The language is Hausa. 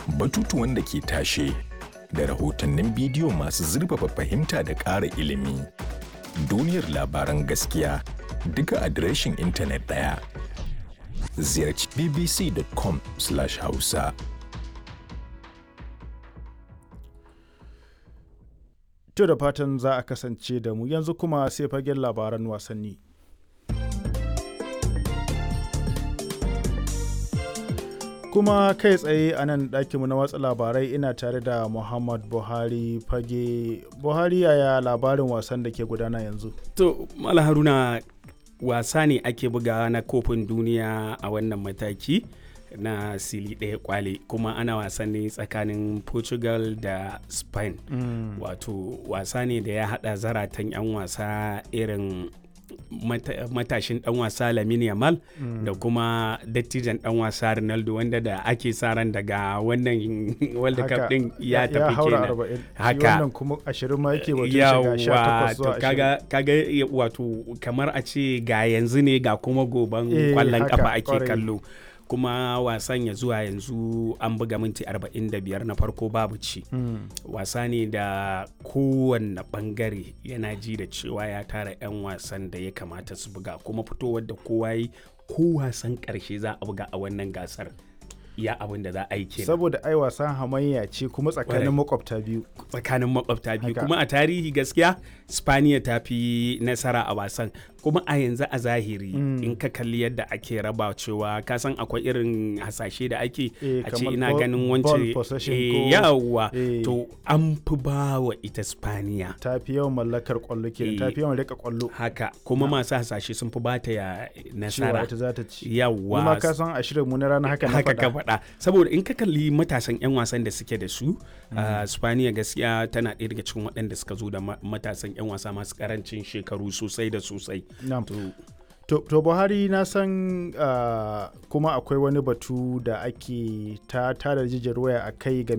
batutuwan da ke tashe, da rahotannin bidiyo masu zurfafa fahimta da ƙara ilimi. Duniyar labaran gaskiya duka adireshin intanet ɗaya. Ziyarci bbc.com/hausa. To da fatan za a kasance da mu yanzu kuma sai fagen labaran wasanni. Kuma kai tsaye a nan ɗakinmu na watsa labarai ina tare da Muhammad Buhari fage. Buhari, yaya labarin wasan da ke gudana yanzu? To, Mala Haruna, wasa ne ake bugawa na kofin duniya a wannan mataki na sili ɗaya kwale, kuma ana wasan ne tsakanin Portugal da Spain. Wato wasa ne da ya haɗa zaratan 'yan wasa irin matashin dan wasa Lamine Yamal da kuma dattijan dan wasa Ronaldo, wanda da ake sa ran daga wannan World Cup din ya tafi kenan. Haka wannan kuma 20 ma yake wato shiga 18 zuwa 20. Kaga wato kamar a ce ga yanzu ne ga kuma goban kwallon kafa ake kallo. Kuma wasan ya zuwa yanzu an buga minti 45 na farko babu ci. Wasa ne da kowanne bangare yana ji da cewa ya tara 'yan wasan da ya kamata su buga, kuma fitowar da kowa yi ko wasan karshe za a buga a wannan gasar ya abin da za a yi kenan. Saboda ai wasan hamayya ce kuma tsakanin makwabta biyu. Kuma a tarihi gaskiya Spaniya ta fi nasara a wasan, kuma a yanzu a zahiri in ka kalli yadda ake raba cewa ka san akwai irin hasashe da ake a ce ina ganin wance yawa to an fi ba wa ita Spaniya. Ta fi yawan mallakar kwallo kenan, ta fi yawan rika kwallo. Haka kuma masu hasashe sun fi ba ta ya nasara. Cewa ita za ta ci. Yawa. Kuma ka san a shirin mu na rana haka na faɗa. Saboda in ka kalli matasan 'yan wasan da suke da su, Spaniya gaskiya tana ɗaya daga cikin waɗanda suka zo da matasan 'yan wasa masu karancin shekaru sosai da sosai. To Buhari, na san kuma akwai wani batu da ake ta tada jijiyar waya a kai game